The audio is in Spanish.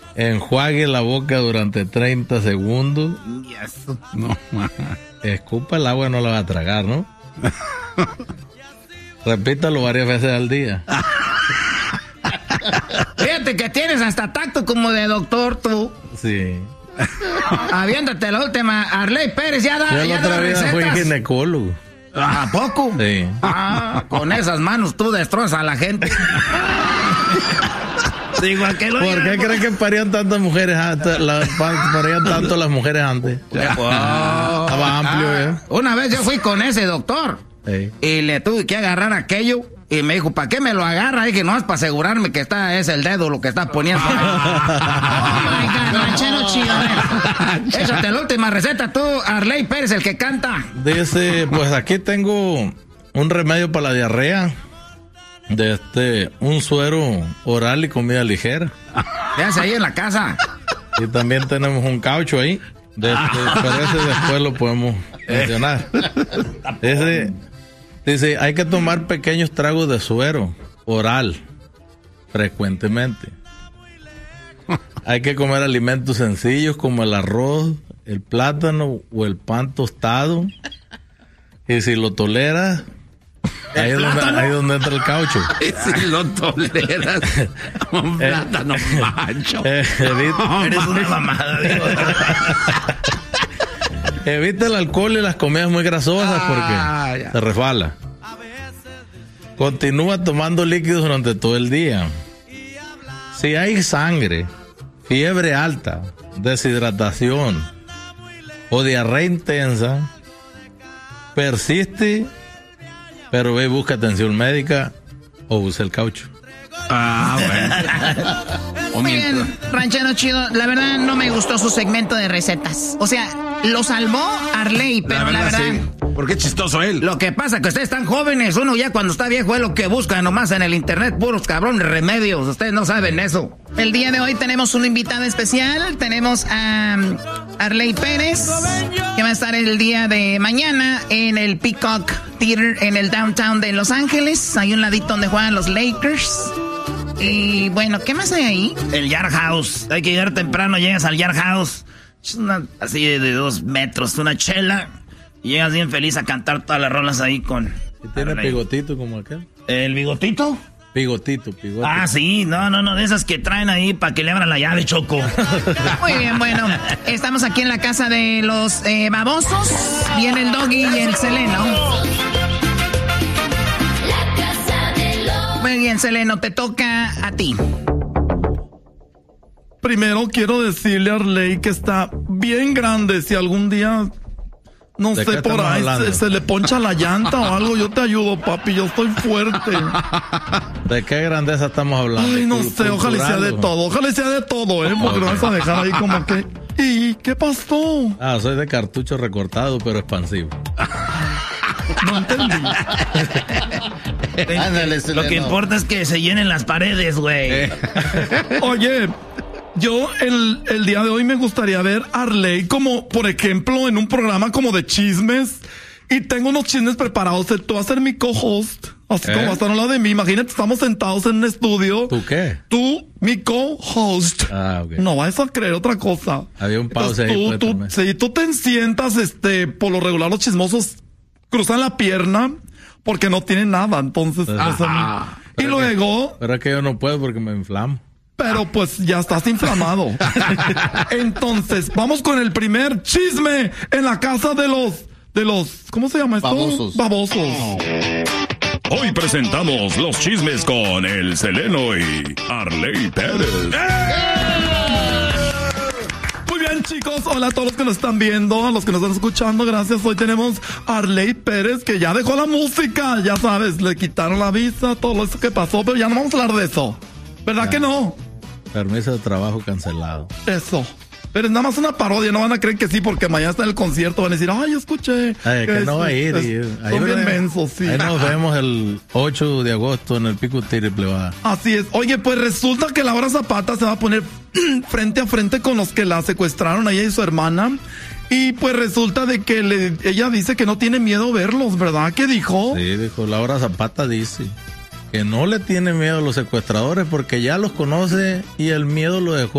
Enjuague la boca durante 30 segundos. No, escupa el agua y no la va a tragar, ¿no? Repítalo varias veces al día. Fíjate que tienes hasta tacto como de doctor, tú. Sí. Aviéntate la última. Arley Pérez ya da. Yo la otra vez fui ginecólogo. ¿A poco? Sí. Con esas manos tú destrozas a la gente. Igual que ¿por qué crees que parían tantas mujeres antes? Parían tanto las mujeres antes. Estaba amplio, Una vez yo fui con ese doctor. Sí. Y le tuve que agarrar aquello. Y me dijo, ¿para qué me lo agarra? Y dije, no, es para asegurarme que es el dedo lo que está poniendo. Oh my God, ranchero chido. Échate la última receta tú, Arley Pérez, el que canta. Dice, pues aquí tengo un remedio para la diarrea. Un suero oral y comida ligera. ¿Qué hace ahí en la casa? Y también tenemos un caucho ahí. Pero ese después lo podemos mencionar. Dice, hay que tomar pequeños tragos de suero oral frecuentemente. Hay que comer alimentos sencillos como el arroz, el plátano o el pan tostado. Y si lo toleras, ahí es donde entra el caucho. Si lo toleras, un plátano macho. Eres una mamada, digo. Evita el alcohol y las comidas muy grasosas porque se resbala. Continúa tomando líquidos durante todo el día. Si hay sangre, fiebre alta, deshidratación o diarrea intensa, persiste, pero ve y busca atención médica o usa el caucho. Bueno. Muy bien, ranchero chido. La verdad no me gustó su segmento de recetas. O sea, lo salvó Arley, pero la verdad sí. Porque es chistoso él. Lo que pasa es que ustedes están jóvenes. Uno ya cuando está viejo es lo que busca nomás en el internet. Puros cabrones remedios. Ustedes no saben eso. El día de hoy tenemos un invitado especial. Tenemos a Arley Pérez, que va a estar el día de mañana en el Peacock Theater en el downtown de Los Ángeles. Hay un ladito donde juegan los Lakers. Y bueno, ¿qué más hay ahí? El Yard House. Hay que llegar temprano, llegas al Yard House. Es una así de 2 metros, una chela. Y llegas bien feliz a cantar todas las rolas ahí con... ¿Y tiene bigotito como aquel? ¿El bigotito? Bigotito. Ah, sí, no, de esas que traen ahí para que le abran la llave, Choco. Muy bien, bueno, estamos aquí en la casa de los babosos. Viene el Doggy y el Seleno. Muy bien, Seleno, te toca a ti. Primero quiero decirle a Arley que está bien grande. Si algún día, no sé, por ahí se le poncha la llanta o algo, yo te ayudo, papi, yo estoy fuerte. ¿De qué grandeza estamos hablando? Ay, no sé, ojalá sea de todo, porque no vas a dejar ahí como que... ¿Y qué pasó? Soy de cartucho recortado, pero expansivo. No entendí. Lo que importa es que se llenen las paredes, güey. Oye, yo el día de hoy me gustaría ver a Arley como, por ejemplo, en un programa como de chismes. Y tengo unos chismes preparados. Tú vas a ser mi co-host. Así como vas a estar a un lado de mí. Imagínate, estamos sentados en un estudio. ¿Tú qué? Tú, mi co-host. Ok. No vas a creer otra cosa. Había un pause ahí. Tú te sientas, por lo regular los chismosos cruzan la pierna porque no tienen nada. Entonces, y luego... Pero es que yo no puedo porque me inflamo. Pero pues ya estás inflamado. Entonces, vamos con el primer chisme en la casa de los, ¿cómo se llama esto? Babosos. Hoy presentamos los chismes con el Seleno y Arley Pérez. Muy bien, chicos, hola a todos los que nos están viendo, a los que nos están escuchando, gracias. Hoy tenemos a Arley Pérez, que ya dejó la música, ya sabes, le quitaron la visa, todo eso que pasó, pero ya no vamos a hablar de eso. ¿Verdad que no? Permiso de trabajo cancelado. Eso. Pero es nada más una parodia, no van a creer que sí, porque mañana está en el concierto, van a decir, ay, escuché. Que no va a ir. Son bien mensos, sí. Ahí nos vemos el 8 de agosto en el Pico Triple. Así es. Oye, pues resulta que Laura Zapata se va a poner frente a frente con los que la secuestraron, ella y su hermana. Y pues resulta de que ella dice que no tiene miedo verlos, ¿verdad? ¿Qué dijo? Sí, dijo, Laura Zapata dice que no le tiene miedo a los secuestradores porque ya los conoce y el miedo lo dejó